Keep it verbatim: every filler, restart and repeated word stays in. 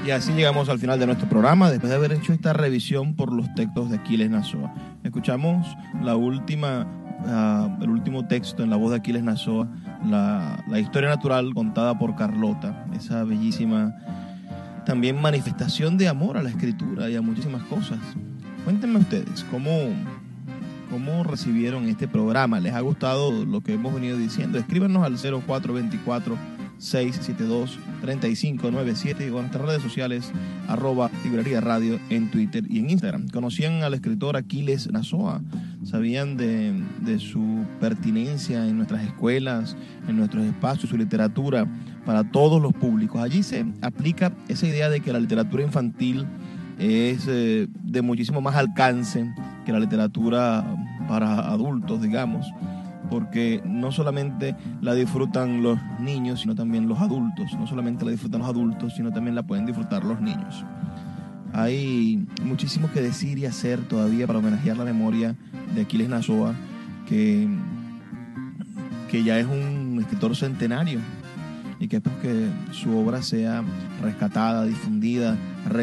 Y así llegamos al final de nuestro programa, después de haber hecho esta revisión por los textos de Aquiles Nazoa. Escuchamos la última, uh, el último texto en la voz de Aquiles Nazoa, la, la historia natural contada por Carlota, esa bellísima también manifestación de amor a la escritura y a muchísimas cosas. Cuéntenme ustedes, ¿cómo, cómo recibieron este programa? ¿Les ha gustado lo que hemos venido diciendo? Escríbanos al cero cuatro dos cuatro, seis siete dos, tres cinco nueve siete o en nuestras redes sociales, arroba Librería Radio en Twitter y en Instagram. ¿Conocían al escritor Aquiles Nazoa? ¿Sabían de, de su pertinencia en nuestras escuelas, en nuestros espacios, su literatura para todos los públicos? Allí se aplica esa idea de que la literatura infantil es eh, de muchísimo más alcance que la literatura para adultos, digamos, porque no solamente la disfrutan los niños, sino también los adultos. No solamente la disfrutan los adultos, sino también la pueden disfrutar los niños. Hay muchísimo que decir y hacer todavía para homenajear la memoria de Aquiles Nazoa, que, que ya es un escritor centenario y que espero que su obra sea rescatada, difundida,